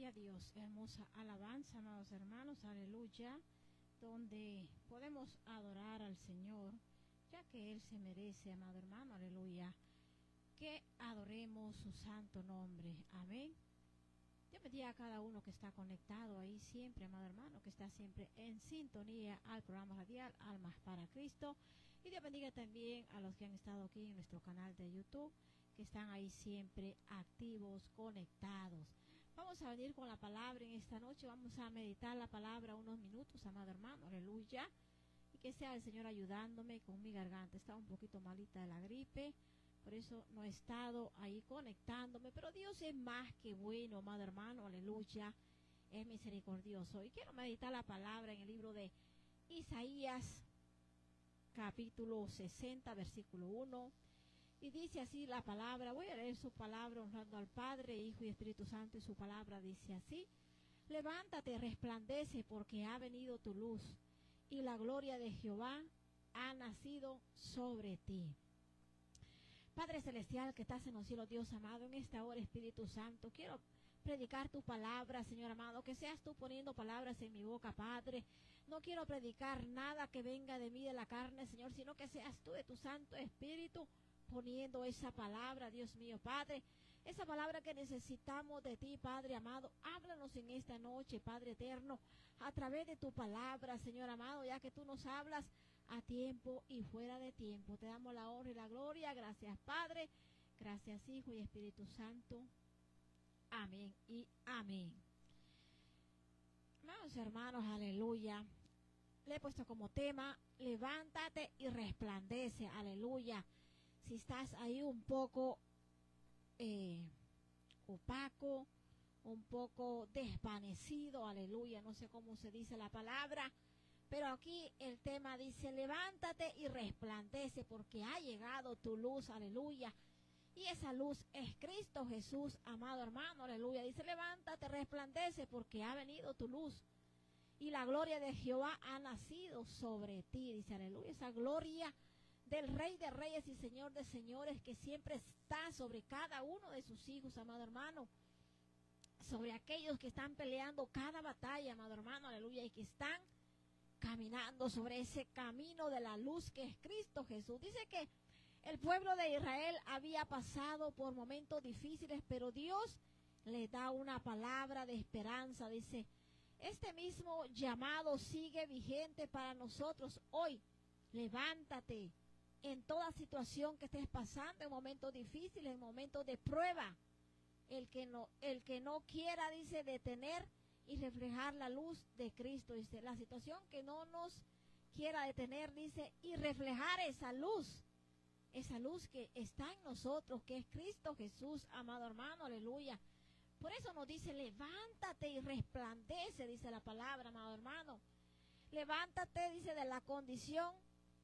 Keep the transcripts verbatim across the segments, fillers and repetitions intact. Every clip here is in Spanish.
Gloria a Dios, hermosa alabanza, amados hermanos, aleluya, donde podemos adorar al Señor, ya que Él se merece, amado hermano, aleluya, que adoremos su santo nombre, amén. Dios bendiga a cada uno que está conectado ahí siempre, amado hermano, que está siempre en sintonía al programa radial Almas para Cristo, y Dios bendiga también a los que han estado aquí en nuestro canal de YouTube, que están ahí siempre activos, conectados. Vamos a venir con la palabra en esta noche, vamos a meditar la palabra unos minutos, amado hermano, aleluya, y que sea el Señor ayudándome con mi garganta. Está un poquito malita de la gripe, por eso no he estado ahí conectándome, pero Dios es más que bueno, amado hermano, aleluya, es misericordioso. Y quiero meditar la palabra en el libro de Isaías, capítulo sesenta, versículo uno. Y dice así la palabra, voy a leer su palabra honrando al Padre, Hijo y Espíritu Santo, y su palabra dice así: levántate, resplandece, porque ha venido tu luz, y la gloria de Jehová ha nacido sobre ti. Padre celestial que estás en los cielos, Dios amado, en esta hora, Espíritu Santo, quiero predicar tu palabra, Señor amado, que seas tú poniendo palabras en mi boca, Padre. No quiero predicar nada que venga de mí, de la carne, Señor, sino que seas tú de tu Santo Espíritu poniendo esa palabra, Dios mío, Padre, esa palabra que necesitamos de ti, Padre amado. Háblanos en esta noche, Padre eterno, a través de tu palabra, Señor amado, ya que tú nos hablas a tiempo y fuera de tiempo. Te damos la honra y la gloria. Gracias, Padre, gracias, Hijo y Espíritu Santo. Amén y amén. Amados hermanos, aleluya, le he puesto como tema: levántate y resplandece, aleluya. Si estás ahí un poco eh, opaco, un poco desvanecido, aleluya, no sé cómo se dice la palabra, pero aquí el tema dice: levántate y resplandece, porque ha llegado tu luz, aleluya. Y esa luz es Cristo Jesús, amado hermano, aleluya. Dice: levántate, resplandece, porque ha venido tu luz, y la gloria de Jehová ha nacido sobre ti, dice, aleluya. Esa gloria del Rey de Reyes y Señor de Señores, que siempre está sobre cada uno de sus hijos, amado hermano, sobre aquellos que están peleando cada batalla, amado hermano, aleluya, y que están caminando sobre ese camino de la luz que es Cristo Jesús. Dice que el pueblo de Israel había pasado por momentos difíciles, pero Dios le da una palabra de esperanza. Dice: este mismo llamado sigue vigente para nosotros hoy. Levántate en toda situación que estés pasando, en momentos difíciles, en momentos de prueba. El que no, el que no quiera, dice, detener y reflejar la luz de Cristo, dice, la situación que no nos quiera detener, dice, y reflejar esa luz, esa luz que está en nosotros, que es Cristo Jesús, amado hermano, aleluya. Por eso nos dice: levántate y resplandece, dice la palabra, amado hermano. Levántate, dice, de la condición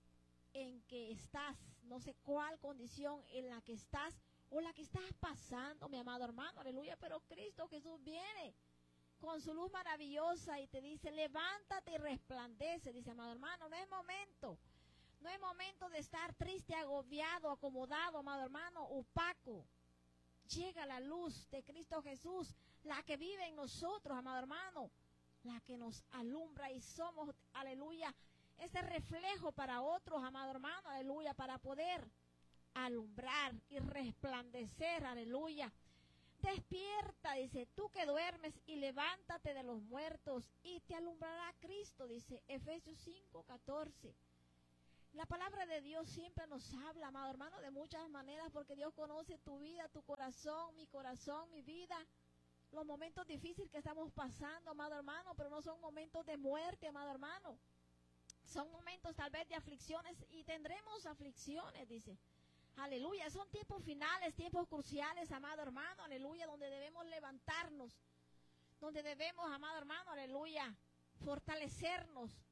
en que estás, no sé cuál condición en la que estás o la que estás pasando, mi amado hermano, aleluya, pero Cristo Jesús viene con su luz maravillosa y te dice: levántate y resplandece, dice, amado hermano. No es momento, no es momento de estar triste, agobiado, acomodado, amado hermano, opaco. Llega la luz de Cristo Jesús, la que vive en nosotros, amado hermano, la que nos alumbra y somos, aleluya, ese reflejo para otros, amado hermano, aleluya, para poder alumbrar y resplandecer, aleluya. Despierta, dice, tú que duermes, y levántate de los muertos, y te alumbrará Cristo, dice Efesios cinco, catorce. La palabra de Dios siempre nos habla, amado hermano, de muchas maneras, porque Dios conoce tu vida, tu corazón, mi corazón, mi vida, los momentos difíciles que estamos pasando, amado hermano, pero no son momentos de muerte, amado hermano. Son momentos tal vez de aflicciones, y tendremos aflicciones, dice. Aleluya, son tiempos finales, tiempos cruciales, amado hermano, aleluya, donde debemos levantarnos, donde debemos, amado hermano, aleluya, fortalecernos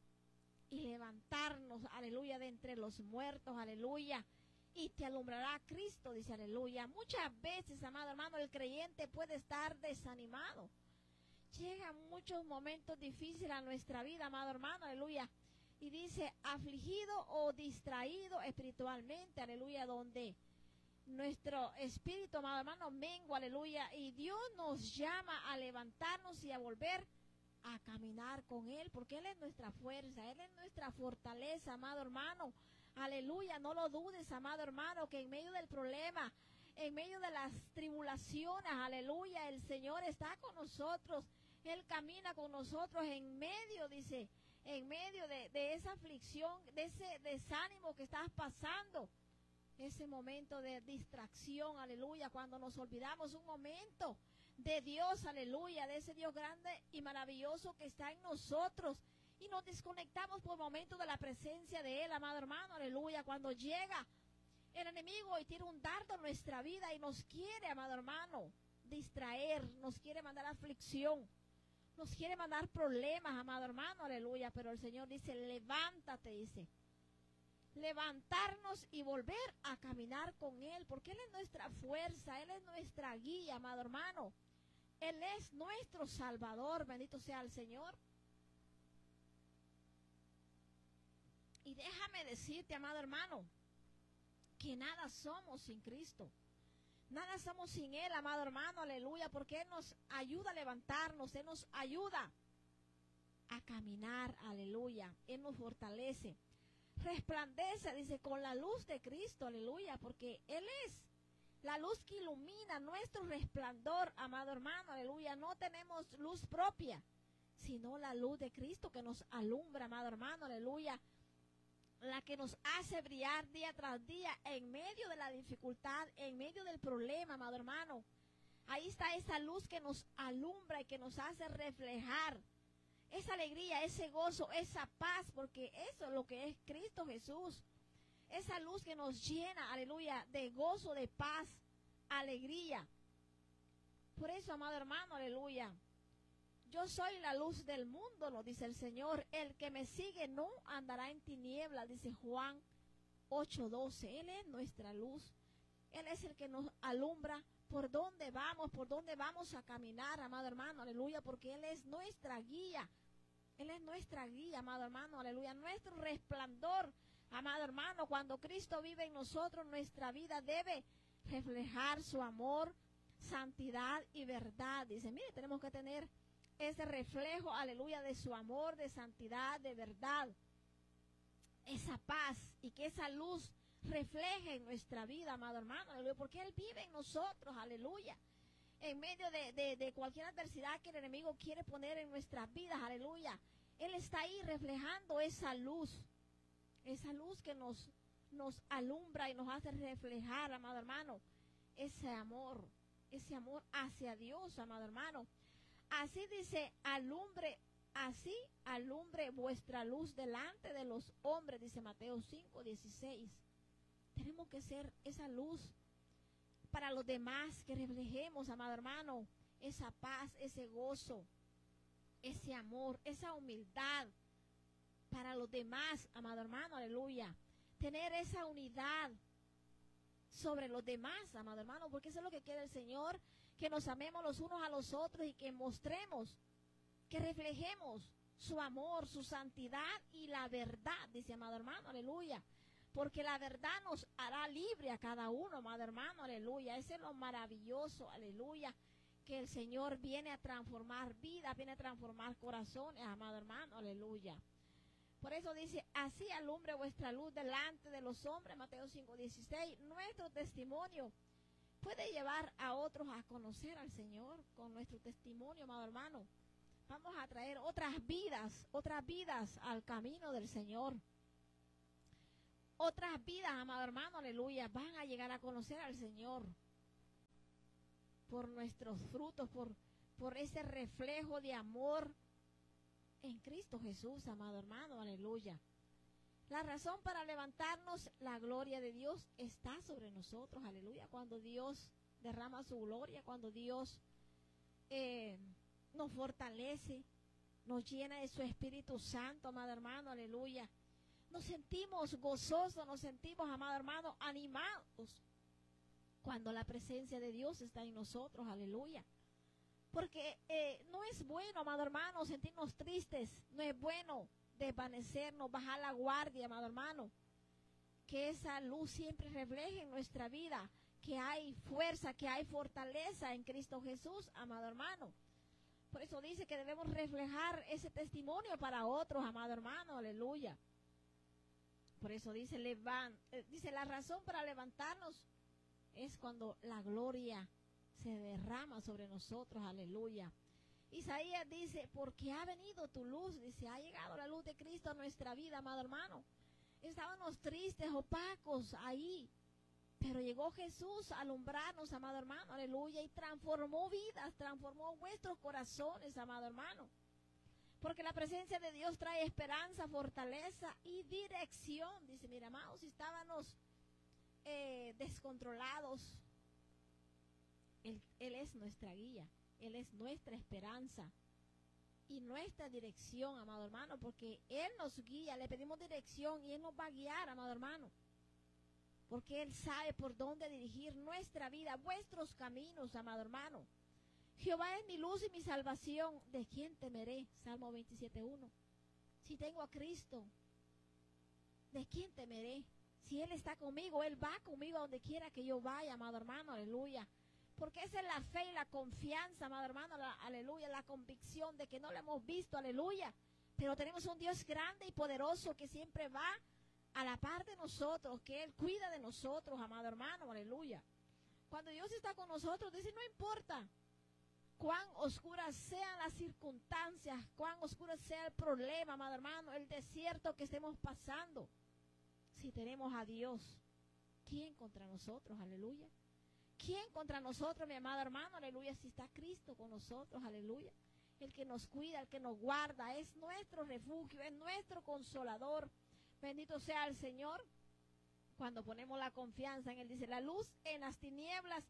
y levantarnos, aleluya, de entre los muertos, aleluya, y te alumbrará Cristo, dice, aleluya. Muchas veces, amado hermano, el creyente puede estar desanimado. Llegan muchos momentos difíciles a nuestra vida, amado hermano, aleluya. Y dice: afligido o distraído espiritualmente, aleluya, donde nuestro espíritu, amado hermano, mengua, aleluya, y Dios nos llama a levantarnos y a volver a caminar con Él, porque Él es nuestra fuerza, Él es nuestra fortaleza, amado hermano, aleluya. No lo dudes, amado hermano, que en medio del problema, en medio de las tribulaciones, aleluya, el Señor está con nosotros, Él camina con nosotros en medio, dice, en medio de, de esa aflicción, de ese desánimo que estás pasando, ese momento de distracción, aleluya, cuando nos olvidamos un momento de Dios, aleluya, de ese Dios grande y maravilloso que está en nosotros, y nos desconectamos por momentos de la presencia de Él, amado hermano, aleluya, cuando llega el enemigo y tira un dardo en nuestra vida y nos quiere, amado hermano, distraer, nos quiere mandar aflicción, nos quiere mandar problemas, amado hermano, aleluya, pero el Señor dice, levántate, dice, levantarnos y volver a caminar con Él, porque Él es nuestra fuerza, Él es nuestra guía, amado hermano, Él es nuestro Salvador, bendito sea el Señor. Y déjame decirte, amado hermano, que nada somos sin Cristo, nada somos sin Él, amado hermano, aleluya, porque Él nos ayuda a levantarnos, Él nos ayuda a caminar, aleluya, Él nos fortalece. Resplandece, dice, con la luz de Cristo, aleluya, porque Él es la luz que ilumina nuestro resplandor, amado hermano, aleluya. No tenemos luz propia, sino la luz de Cristo que nos alumbra, amado hermano, aleluya, la que nos hace brillar día tras día en medio de la dificultad, en medio del problema, amado hermano. Ahí está esa luz que nos alumbra y que nos hace reflejar esa alegría, ese gozo, esa paz, porque eso es lo que es Cristo Jesús. Esa luz que nos llena, aleluya, de gozo, de paz, alegría. Por eso, amado hermano, aleluya, yo soy la luz del mundo, lo dice el Señor. El que me sigue no andará en tinieblas, dice Juan ocho doce. Él es nuestra luz. Él es el que nos alumbra por dónde vamos, por dónde vamos a caminar, amado hermano, aleluya, porque Él es nuestra guía. Él es nuestra guía, amado hermano, aleluya, nuestro resplandor, amado hermano. Cuando Cristo vive en nosotros, nuestra vida debe reflejar su amor, santidad y verdad. Dice, mire, tenemos que tener ese reflejo, aleluya, de su amor, de santidad, de verdad, esa paz, y que esa luz refleje en nuestra vida, amado hermano, aleluya, porque Él vive en nosotros, aleluya. En medio de, de, de cualquier adversidad que el enemigo quiere poner en nuestras vidas, aleluya, Él está ahí reflejando esa luz, esa luz que nos, nos alumbra y nos hace reflejar, amado hermano, ese amor, ese amor hacia Dios, amado hermano. Así dice, alumbre, así alumbre vuestra luz delante de los hombres, dice Mateo cinco dieciséis. Tenemos que ser esa luz para los demás, que reflejemos, amado hermano, esa paz, ese gozo, ese amor, esa humildad para los demás, amado hermano, aleluya. Tener esa unidad sobre los demás, amado hermano, porque eso es lo que quiere el Señor, que nos amemos los unos a los otros y que mostremos, que reflejemos su amor, su santidad y la verdad, dice amado hermano, aleluya. Porque la verdad nos hará libre a cada uno, amado hermano, aleluya. Ese es lo maravilloso, aleluya, que el Señor viene a transformar vidas, viene a transformar corazones, amado hermano, aleluya. Por eso dice, así alumbre vuestra luz delante de los hombres, Mateo cinco dieciséis. Nuestro testimonio puede llevar a otros a conocer al Señor con nuestro testimonio, amado hermano. Vamos a traer otras vidas, otras vidas al camino del Señor. Otras vidas, amado hermano, aleluya, van a llegar a conocer al Señor por nuestros frutos, por, por ese reflejo de amor en Cristo Jesús, amado hermano, aleluya. La razón para levantarnos, la gloria de Dios está sobre nosotros, aleluya. Cuando Dios derrama su gloria, cuando Dios eh, nos fortalece, nos llena de su Espíritu Santo, amado hermano, aleluya. Nos sentimos gozosos, nos sentimos, amado hermano, animados cuando la presencia de Dios está en nosotros, aleluya. Porque eh, no es bueno, amado hermano, sentirnos tristes, no es bueno desvanecernos, bajar la guardia, amado hermano. Que esa luz siempre refleje en nuestra vida, que hay fuerza, que hay fortaleza en Cristo Jesús, amado hermano. Por eso dice que debemos reflejar ese testimonio para otros, amado hermano, aleluya. Por eso dice, levant, dice la razón para levantarnos es cuando la gloria se derrama sobre nosotros, aleluya. Isaías dice, porque ha venido tu luz, dice, ha llegado la luz de Cristo a nuestra vida, amado hermano. Estábamos tristes, opacos ahí, pero llegó Jesús a alumbrarnos, amado hermano, aleluya, y transformó vidas, transformó vuestros corazones, amado hermano. Porque la presencia de Dios trae esperanza, fortaleza y dirección. Dice, mira, amados, si estábamos eh, descontrolados, él, él es nuestra guía, Él es nuestra esperanza y nuestra dirección, amado hermano, porque Él nos guía, le pedimos dirección y Él nos va a guiar, amado hermano. Porque Él sabe por dónde dirigir nuestra vida, vuestros caminos, amado hermano. Jehová es mi luz y mi salvación, ¿de quién temeré? Salmo veintisiete uno. Si tengo a Cristo, ¿de quién temeré? Si Él está conmigo, Él va conmigo a donde quiera que yo vaya, amado hermano, aleluya. Porque esa es la fe y la confianza, amado hermano, la, aleluya, la convicción de que no lo hemos visto, aleluya. Pero tenemos un Dios grande y poderoso que siempre va a la par de nosotros, que Él cuida de nosotros, amado hermano, aleluya. Cuando Dios está con nosotros, dice, no importa cuán oscuras sean las circunstancias, cuán oscuras sea el problema, amado hermano, el desierto que estemos pasando. Si tenemos a Dios, ¿quién contra nosotros? Aleluya. ¿Quién contra nosotros, mi amado hermano? Aleluya, si está Cristo con nosotros, aleluya. El que nos cuida, el que nos guarda, es nuestro refugio, es nuestro consolador. Bendito sea el Señor. Cuando ponemos la confianza en Él, dice, la luz en las tinieblas,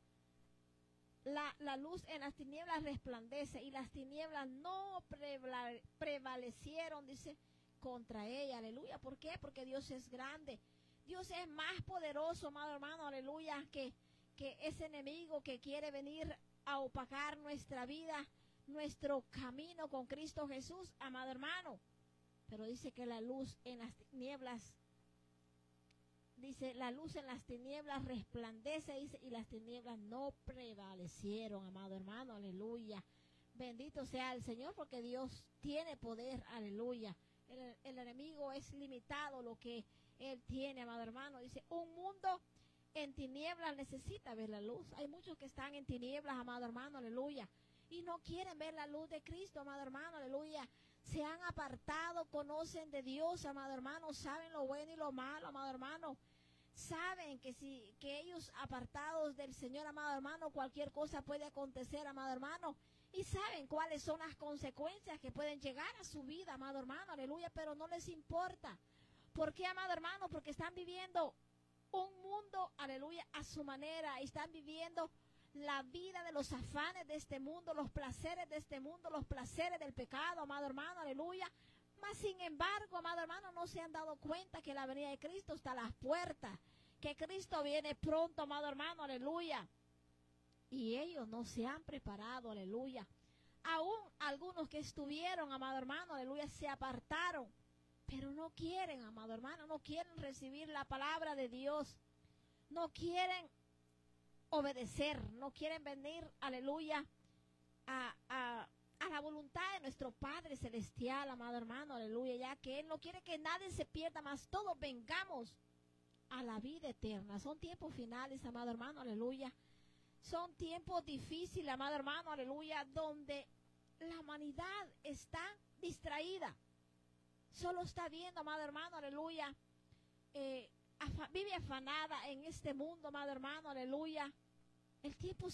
la, la luz en las tinieblas resplandece y las tinieblas no prevale, prevalecieron, dice, contra ella, aleluya. ¿Por qué? Porque Dios es grande. Dios es más poderoso, amado hermano, aleluya, que que ese enemigo que quiere venir a opacar nuestra vida, nuestro camino con Cristo Jesús, amado hermano. Pero dice que la luz en las tinieblas, dice, la luz en las tinieblas resplandece, dice, y las tinieblas no prevalecieron, amado hermano, aleluya. Bendito sea el Señor, porque Dios tiene poder, aleluya. El, el enemigo es limitado lo que Él tiene, amado hermano. Dice, un mundo en tinieblas necesita ver la luz. Hay muchos que están en tinieblas, amado hermano, aleluya, y no quieren ver la luz de Cristo, amado hermano, aleluya. Se han apartado, conocen de Dios, amado hermano, saben lo bueno y lo malo, amado hermano. Saben que si que ellos apartados del Señor, amado hermano, cualquier cosa puede acontecer, amado hermano. Y saben cuáles son las consecuencias que pueden llegar a su vida, amado hermano, aleluya, pero no les importa. ¿Por qué, amado hermano? Porque están viviendo un mundo, aleluya, a su manera. Están viviendo la vida de los afanes de este mundo, los placeres de este mundo, los placeres del pecado, amado hermano, aleluya. Mas sin embargo, amado hermano, no se han dado cuenta que la venida de Cristo está a las puertas, que Cristo viene pronto, amado hermano, aleluya. Y ellos no se han preparado, aleluya. Aún algunos que estuvieron, amado hermano, aleluya, se apartaron, pero no quieren, amado hermano, no quieren recibir la palabra de Dios. No quieren obedecer, no quieren venir, aleluya, a, a, a la voluntad de nuestro Padre Celestial, amado hermano, aleluya, ya que Él no quiere que nadie se pierda, más todos vengamos a la vida eterna. Son tiempos finales, amado hermano, aleluya. Son tiempos difíciles, amado hermano, aleluya, donde la humanidad está distraída. Solo está viendo, amado hermano, aleluya, eh, afa, vive afanada en este mundo, amado hermano, aleluya. El tiempo